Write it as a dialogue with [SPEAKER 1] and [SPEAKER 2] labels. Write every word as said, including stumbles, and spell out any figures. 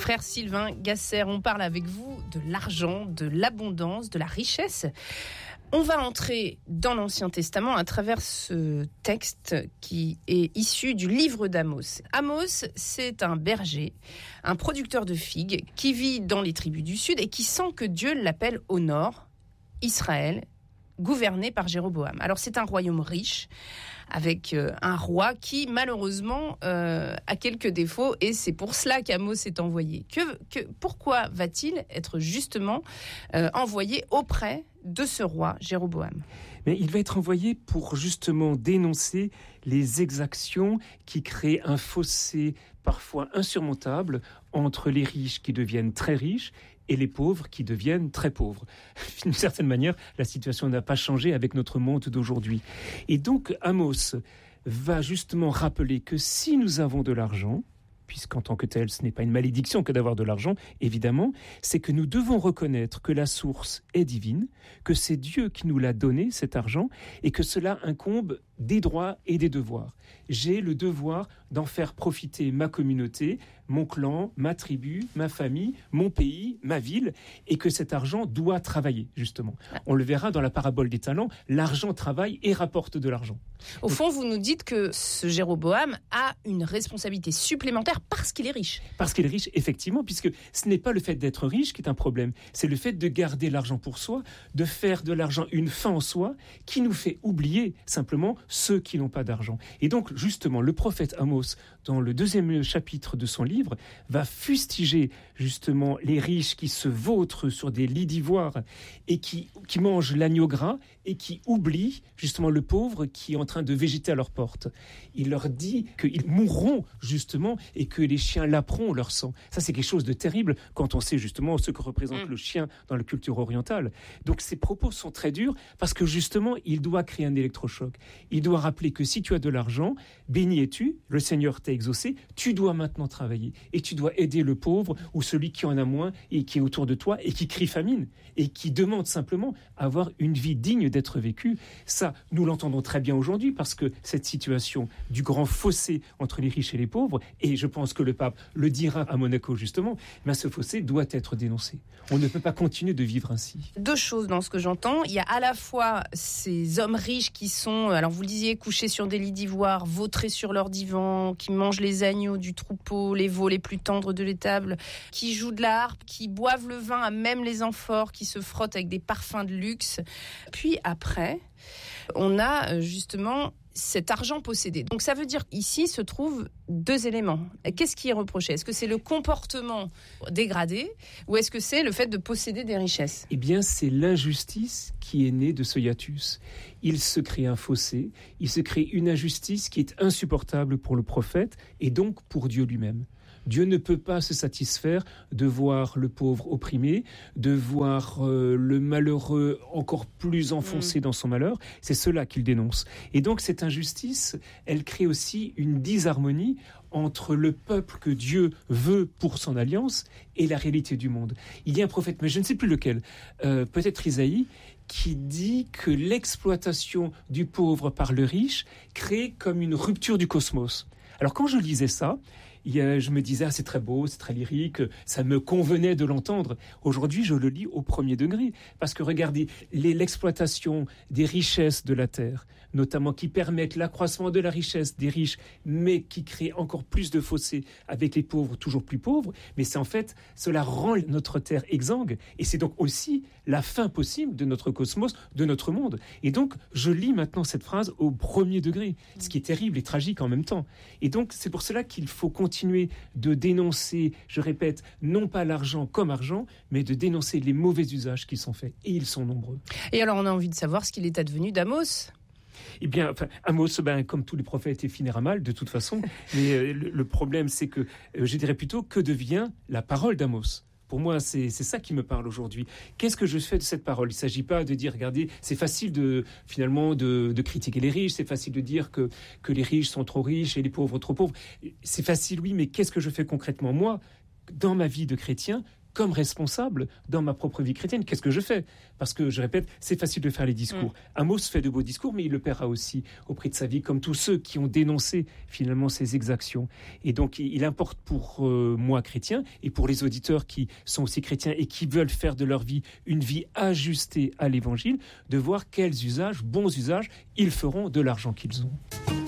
[SPEAKER 1] Frère Sylvain Gasser, on parle avec vous de l'argent, de l'abondance, de la richesse. On va entrer dans l'Ancien Testament à travers ce texte qui est issu du livre d'Amos. Amos, c'est un berger, un producteur de figues qui vit dans les tribus du Sud et qui sent que Dieu l'appelle au nord, Israël, gouverné par Jéroboam. Alors c'est un royaume riche, avec euh, un roi qui malheureusement euh, a quelques défauts, et c'est pour cela qu'Amos est envoyé. Que, que, pourquoi va-t-il être justement euh, envoyé auprès de ce roi Jéroboam ?
[SPEAKER 2] Mais il va être envoyé pour justement dénoncer les exactions qui créent un fossé parfois insurmontable entre les riches qui deviennent très riches et les pauvres qui deviennent très pauvres. D'une certaine manière, la situation n'a pas changé avec notre monde d'aujourd'hui. Et donc, Amos va justement rappeler que si nous avons de l'argent, puisqu'en tant que tel, ce n'est pas une malédiction que d'avoir de l'argent, évidemment, c'est que nous devons reconnaître que la source est divine, que c'est Dieu qui nous l'a donné, cet argent, et que cela incombe des droits et des devoirs. J'ai le devoir d'en faire profiter ma communauté, mon clan, ma tribu, ma famille, mon pays, ma ville, et que cet argent doit travailler, justement. On le verra dans la parabole des talents, l'argent travaille et rapporte de l'argent.
[SPEAKER 1] Au fond, vous nous dites que ce Jéroboam a une responsabilité supplémentaire parce qu'il est riche.
[SPEAKER 2] Parce qu'il est riche, effectivement, puisque ce n'est pas le fait d'être riche qui est un problème, c'est le fait de garder l'argent pour soi, de faire de l'argent une fin en soi, qui nous fait oublier simplement ceux qui n'ont pas d'argent. Et donc, justement, le prophète Amos, dans le deuxième chapitre de son livre, va fustiger justement les riches qui se vautrent sur des lits d'ivoire et qui, qui mangent l'agneau gras et qui oublient justement le pauvre qui est en train de végéter à leur porte. Il leur dit qu'ils mourront justement et que les chiens laperont leur sang. Ça, c'est quelque chose de terrible quand on sait justement ce que représente mmh. le chien dans la culture orientale. Donc, ces propos sont très durs parce que justement, il doit créer un électrochoc. Il doit rappeler que si tu as de l'argent, béni es-tu, le Seigneur t'a exaucé, tu dois maintenant travailler et tu dois aider le pauvre ou celui qui en a moins et qui est autour de toi et qui crie famine et qui demande simplement à avoir une vie digne d'être vécue. Ça, nous l'entendons très bien aujourd'hui parce que cette situation du grand fossé entre les riches et les pauvres, et je pense que le pape le dira à Monaco justement, mais ce fossé doit être dénoncé. On ne peut pas continuer de vivre ainsi.
[SPEAKER 1] Deux choses dans ce que j'entends. Il y a à la fois ces hommes riches qui sont, alors vous le disiez, couchés sur des lits d'ivoire, vautrés sur leur divan, qui mangent les agneaux du troupeau, les veaux les plus tendres de l'étable, qui jouent de la harpe, qui boivent le vin à même les amphores, qui se frottent avec des parfums de luxe. Puis après, on a justement cet argent possédé. Donc ça veut dire qu'ici se trouvent deux éléments. Qu'est-ce qui est reproché ? Est-ce que c'est le comportement dégradé ou est-ce que c'est le fait de posséder des richesses ?
[SPEAKER 2] Eh bien, c'est l'injustice qui est née de ce hiatus. Il se crée un fossé, il se crée une injustice qui est insupportable pour le prophète et donc pour Dieu lui-même. Dieu ne peut pas se satisfaire de voir le pauvre opprimé, de voir euh, le malheureux encore plus enfoncé mmh. dans son malheur. C'est cela qu'il dénonce. Et donc cette injustice, elle crée aussi une disharmonie entre le peuple que Dieu veut pour son alliance et la réalité du monde. Il y a un prophète, mais je ne sais plus lequel, euh, peut-être Isaïe, qui dit que l'exploitation du pauvre par le riche crée comme une rupture du cosmos. Alors quand je lisais ça, il y a, je me disais, ah, c'est très beau, c'est très lyrique, ça me convenait de l'entendre. Aujourd'hui, je le lis au premier degré. Parce que regardez, les, l'exploitation des richesses de la terre, notamment qui permettent l'accroissement de la richesse des riches, mais qui créent encore plus de fossés avec les pauvres toujours plus pauvres, mais c'est en fait, cela rend notre terre exsangue. Et c'est donc aussi la fin possible de notre cosmos, de notre monde. Et donc, je lis maintenant cette phrase au premier degré, ce qui est terrible et tragique en même temps. Et donc, c'est pour cela qu'il faut continuer continuer de dénoncer, je répète, non pas l'argent comme argent, mais de dénoncer les mauvais usages qui sont faits. Et ils sont nombreux.
[SPEAKER 1] Et alors, on a envie de savoir ce qu'il est advenu d'Amos.
[SPEAKER 2] Eh bien, enfin, Amos, ben, comme tous les prophètes, est finir à mal, de toute façon. Mais euh, le, le problème, c'est que, euh, je dirais plutôt, que devient la parole d'Amos ? Pour moi, c'est, c'est ça qui me parle aujourd'hui. Qu'est-ce que je fais de cette parole ? Il ne s'agit pas de dire, regardez, c'est facile de, finalement de, de critiquer les riches, c'est facile de dire que, que les riches sont trop riches et les pauvres trop pauvres. C'est facile, oui, mais qu'est-ce que je fais concrètement ? Moi, dans ma vie de chrétien, comme responsable dans ma propre vie chrétienne. Qu'est-ce que je fais ? Parce que, je répète, c'est facile de faire les discours. Mmh. Amos fait de beaux discours, mais il le paiera aussi au prix de sa vie, comme tous ceux qui ont dénoncé finalement ces exactions. Et donc, il importe pour euh, moi, chrétien, et pour les auditeurs qui sont aussi chrétiens et qui veulent faire de leur vie une vie ajustée à l'Évangile, de voir quels usages, bons usages, ils feront de l'argent qu'ils ont.